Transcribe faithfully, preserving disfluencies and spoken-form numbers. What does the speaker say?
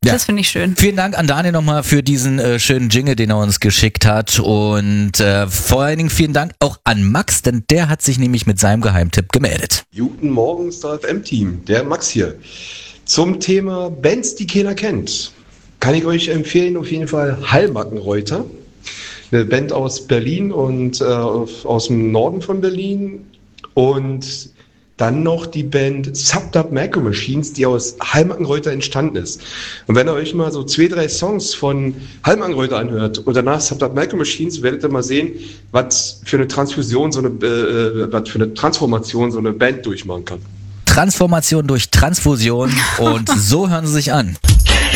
Ja. Das finde ich schön. Vielen Dank an Daniel nochmal für diesen äh, schönen Jingle, den er uns geschickt hat. Und äh, vor allen Dingen vielen Dank auch an Max, denn der hat sich nämlich mit seinem Geheimtipp gemeldet. Guten Morgen, Star F M-Team, der Max hier. Zum Thema Bands, die keiner kennt, kann ich euch empfehlen, auf jeden Fall Hallmackenreuter. Eine Band aus Berlin und äh, aus dem Norden von Berlin. Und dann noch die Band Subdub Micro Machines, die aus Hallmackenreuter entstanden ist. Und wenn ihr euch mal so zwei, drei Songs von Hallmackenreuter anhört und danach Subdub Micro Machines, werdet ihr mal sehen, was für eine Transfusion, so eine, äh, was für eine Transformation so eine Band durchmachen kann. Transformation durch Transfusion und so hören sie sich an.